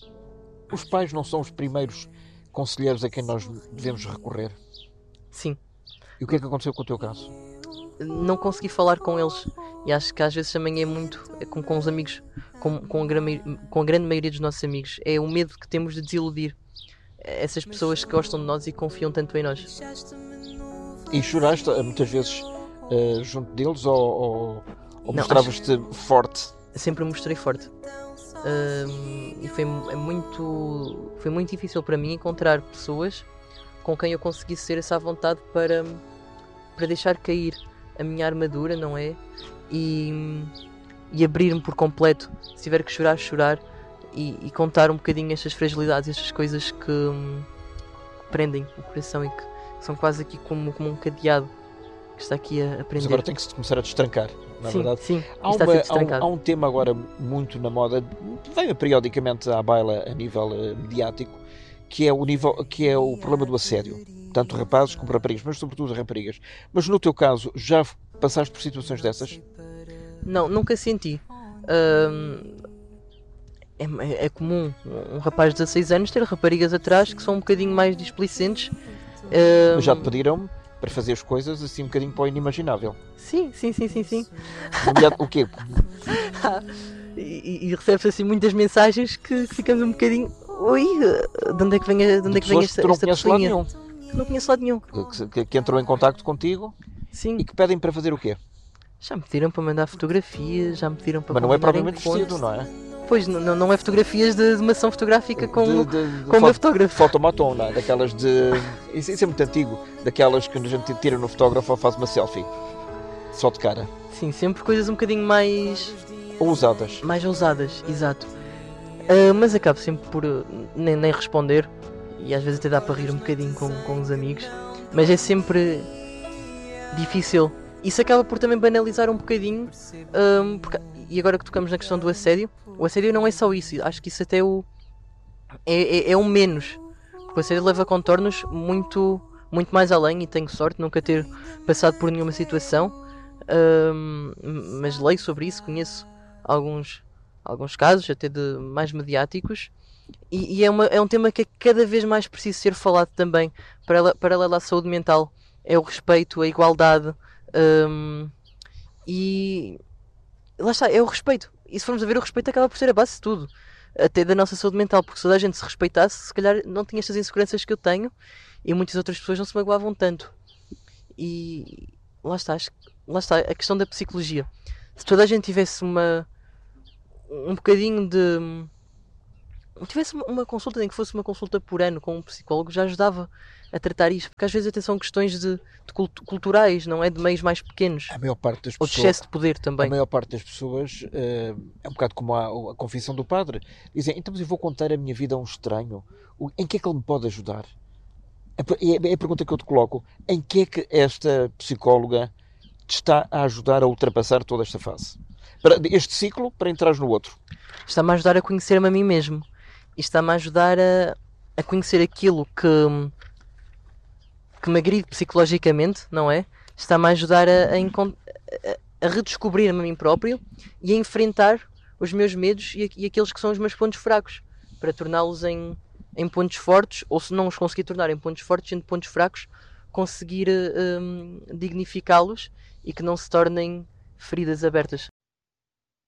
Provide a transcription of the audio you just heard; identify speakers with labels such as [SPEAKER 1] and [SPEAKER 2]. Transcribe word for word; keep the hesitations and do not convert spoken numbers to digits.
[SPEAKER 1] Os pais não são os primeiros conselheiros a quem nós devemos recorrer?
[SPEAKER 2] Sim.
[SPEAKER 1] E o que é que aconteceu com o teu caso?
[SPEAKER 2] Não consegui falar com eles e acho que às vezes também é muito é com, com os amigos, com, com, a grande, com a grande maioria dos nossos amigos, é o medo que temos de desiludir essas pessoas que gostam de nós e confiam tanto em nós.
[SPEAKER 1] E choraste muitas vezes uh, junto deles ou, ou, ou
[SPEAKER 2] Não,
[SPEAKER 1] mostravas-te
[SPEAKER 2] acho...
[SPEAKER 1] forte?
[SPEAKER 2] Sempre me mostrei forte. Um, e foi, é muito, foi muito difícil para mim encontrar pessoas com quem eu conseguisse ter essa vontade para, para deixar cair a minha armadura, não é? E, e abrir-me por completo. Se tiver que chorar, chorar. E, e contar um bocadinho estas fragilidades, estas coisas que, hum, que prendem o coração e que são quase aqui como, como um cadeado que está aqui a aprender.
[SPEAKER 1] Mas agora tem que se começar a destrancar, na
[SPEAKER 2] sim,
[SPEAKER 1] verdade.
[SPEAKER 2] Sim,
[SPEAKER 1] há, uma, há, um, há um tema agora muito na moda, vem periodicamente à baila a nível uh, mediático, que é, o nível, que é o problema do assédio. Tanto rapazes como raparigas, mas sobretudo raparigas. Mas no teu caso, já passaste por situações dessas?
[SPEAKER 2] Não, nunca senti. Hum, é, é comum um rapaz de dezasseis anos ter raparigas atrás que são um bocadinho mais displicentes.
[SPEAKER 1] Hum... Mas já te pediram para fazer as coisas assim um bocadinho para o inimaginável?
[SPEAKER 2] Sim, sim, sim, sim, sim.
[SPEAKER 1] O quê?
[SPEAKER 2] e, e recebe-se assim muitas mensagens que, que ficamos um bocadinho... Oi, de onde é que vem, de onde é que vem esta,
[SPEAKER 1] que tu não
[SPEAKER 2] esta
[SPEAKER 1] conheces lado nenhum.
[SPEAKER 2] Que não conheço lado nenhum.
[SPEAKER 1] Que, que, que entram em contacto contigo.
[SPEAKER 2] Sim.
[SPEAKER 1] E que pedem para fazer o quê?
[SPEAKER 2] Já me pediram para mandar fotografias, já me pediram para...
[SPEAKER 1] Mas não é propriamente vestido, não é?
[SPEAKER 2] Pois, não, não é fotografias de, de uma ação fotográfica com,
[SPEAKER 1] de, de, de
[SPEAKER 2] com o meu fotógrafo.
[SPEAKER 1] Fotomaton, não é? Daquelas de... Isso, isso é muito antigo. Daquelas que a gente tira no fotógrafo ou faz uma selfie. Só de cara.
[SPEAKER 2] Sim, sempre coisas um bocadinho mais...
[SPEAKER 1] ousadas.
[SPEAKER 2] Mais ousadas, exato. Uh, mas acabo sempre por uh, nem, nem responder. E às vezes até dá para rir um bocadinho com, com os amigos. Mas é sempre difícil. Isso acaba por também banalizar um bocadinho. Um, porque, e agora que tocamos na questão do assédio, o assédio não é só isso. Acho que isso até é o, é, é, é o menos. Porque o assédio leva contornos muito, muito mais além. E tenho sorte de nunca ter passado por nenhuma situação. Um, mas leio sobre isso, conheço alguns, alguns casos, até de mais mediáticos. E, e é, uma, é um tema que é cada vez mais preciso ser falado também, paralelo à saúde mental. É o respeito, a igualdade, um, e lá está, é o respeito. E se formos a ver, o respeito acaba por ser a base de tudo, até da nossa saúde mental, porque se toda a gente se respeitasse, se calhar não tinha estas inseguranças que eu tenho e muitas outras pessoas não se magoavam tanto. E lá está, lá está a questão da psicologia. Se toda a gente tivesse uma um bocadinho de... tivesse uma consulta, nem que fosse uma consulta por ano com um psicólogo, já ajudava a tratar isto, porque às vezes até são questões de, de cult- culturais, não é? De meios mais pequenos.
[SPEAKER 1] A maior parte das
[SPEAKER 2] ou
[SPEAKER 1] pessoas,
[SPEAKER 2] de excesso de poder também.
[SPEAKER 1] A maior parte das pessoas, uh, é um bocado como a, a confissão do padre, dizem, então mas eu vou contar a minha vida a um estranho, o, em que é que ele me pode ajudar? É, é a pergunta que eu te coloco, em que é que esta psicóloga te está a ajudar a ultrapassar toda esta fase? Para, este ciclo, para entrares no outro.
[SPEAKER 2] Está-me a ajudar a conhecer-me a mim mesmo. E está-me a ajudar a, a conhecer aquilo que, que me agride psicologicamente, não é? Está-me a ajudar a, a, a, a redescobrir-me a mim próprio e a enfrentar os meus medos e, e aqueles que são os meus pontos fracos, para torná-los em, em pontos fortes, ou se não os conseguir tornar em pontos fortes, sendo pontos fracos, conseguir um, dignificá-los e que não se tornem feridas abertas.